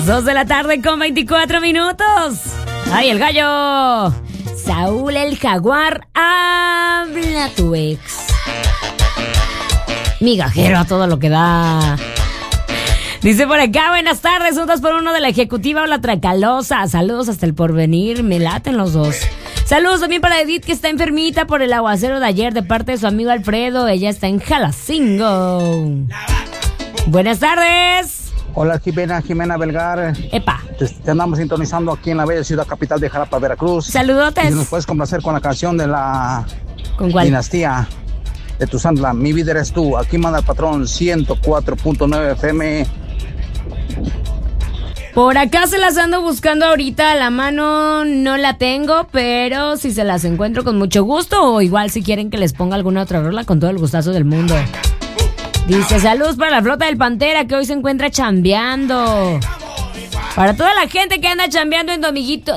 2 de la tarde con 24 minutos. ¡Ay, el gallo! Saúl el Jaguar, habla tu ex. Migajero a todo lo que da. Dice por acá, buenas tardes, un 2x1 de la Ejecutiva o la Tracalosa. Saludos hasta el Porvenir, me laten los dos. Saludos también para Edith, que está enfermita por el aguacero de ayer, de parte de su amigo Alfredo. Ella está en Jalacingo. Buenas tardes. Hola, Jimena Belgar. Epa. Te andamos sintonizando aquí en la bella ciudad capital de Jalapa, Veracruz. Saludotes. Y si nos puedes complacer con la canción de la ¿Con cuál? Dinastía de tu santla, Mi vida eres tú. Aquí manda el patrón 104.9 FM. Por acá se las ando buscando ahorita, a la mano no la tengo, pero si se las encuentro con mucho gusto, o igual si quieren que les ponga alguna otra rola, con todo el gustazo del mundo. Dice, saludos para la flota del Pantera que hoy se encuentra chambeando. Para toda la gente que anda chambeando en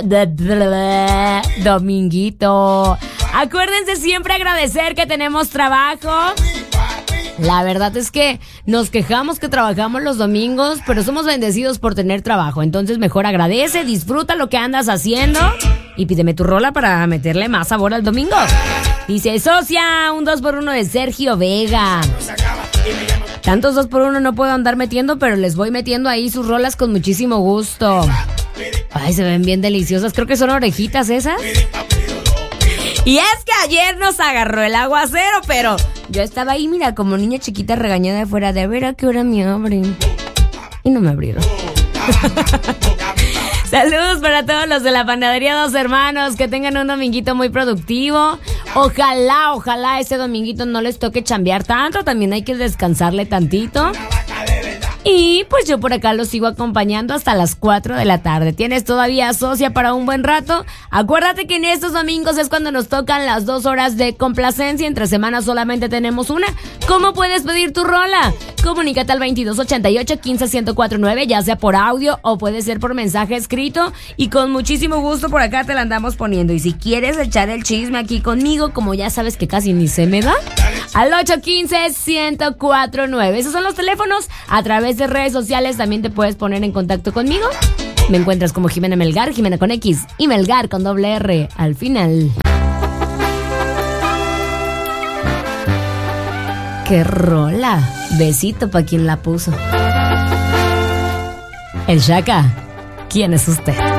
Dominguito. Acuérdense siempre agradecer que tenemos trabajo. La verdad es que nos quejamos que trabajamos los domingos, pero somos bendecidos por tener trabajo. Entonces mejor agradece, disfruta lo que andas haciendo y pídeme tu rola para meterle más sabor al domingo. Dice, socia, un 2x1 de Sergio Vega. Tantos 2x1 no puedo andar metiendo, pero les voy metiendo ahí sus rolas con muchísimo gusto. Ay, se ven bien deliciosas. Creo que son orejitas esas. Y es que ayer nos agarró el aguacero, pero yo estaba ahí, mira, como niña chiquita regañada afuera de a ver a qué hora me abren. Y no me abrieron. Saludos para todos los de la panadería Dos Hermanos, que tengan un dominguito muy productivo. Ojalá este dominguito no les toque chambear tanto, también hay que descansarle tantito. Y pues yo por acá los sigo acompañando hasta las 4 de la tarde. ¿Tienes todavía socia para un buen rato? Acuérdate que en estos domingos es cuando nos tocan las 2 horas de complacencia. Entre semanas solamente tenemos una. ¿Cómo puedes pedir tu rola? Comunícate al 2288-15-1049, ya sea por audio o puede ser por mensaje escrito. Y con muchísimo gusto por acá te la andamos poniendo. Y si quieres echar el chisme aquí conmigo, como ya sabes que casi ni se me da, al 815-1049. Esos son los teléfonos. A través de redes sociales también te puedes poner en contacto conmigo. Me encuentras como Jimena Melgar, Jimena con X y Melgar con doble R al final. ¡Qué rola! Besito para quien la puso. El Shaka, ¿quién es usted?